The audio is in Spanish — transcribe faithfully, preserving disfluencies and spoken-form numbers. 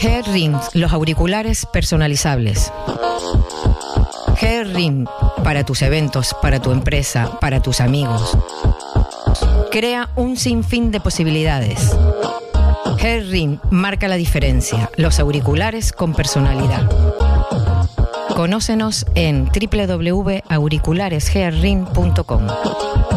Headrim, los auriculares personalizables. Headrim, para tus eventos, para tu empresa, para tus amigos. Crea un sinfín de posibilidades. Headrim marca la diferencia. Los auriculares con personalidad. Conócenos en doble u doble u doble u punto auriculares headrim punto com.